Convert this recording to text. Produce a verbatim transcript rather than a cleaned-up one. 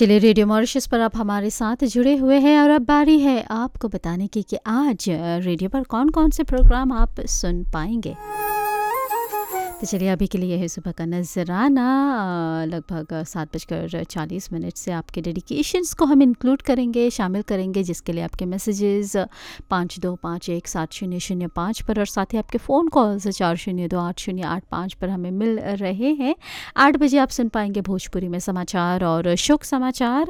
चलिए, radio Mauritius पर आप हमारे साथ जुड़े हुए हैं और अब बारी है आपको बताने की कि आज रेडियो पर कौन कौन से प्रोग्राम आप सुन पाएंगे। तो चलिए, अभी के लिए है सुबह का नजराना। अ, लगभग सात बजकर चालीस मिनट से आपके डेडिकेशंस को हम इंक्लूड करेंगे, शामिल करेंगे, जिसके लिए आपके मैसेजेस पाँच दो पाँच एक सात शून्य शून्य पाँच पर और साथ ही आपके फ़ोन कॉल्स चार शून्य दो आठ शून्य आठ पाँच पर हमें मिल रहे हैं। आठ बजे आप सुन पाएंगे भोजपुरी में समाचार और शोक समाचार।